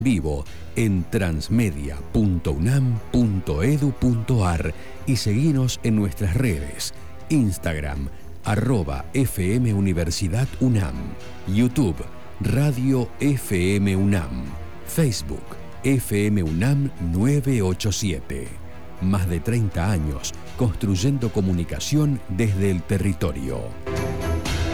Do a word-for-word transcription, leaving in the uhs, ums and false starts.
Vivo en transmedia punto unam punto edu punto ar y seguinos en nuestras redes, Instagram, arroba F M Universidad UNAM, YouTube, Radio F M UNAM, Facebook, F M UNAM nueve ocho siete. Más de treinta años construyendo comunicación desde el territorio.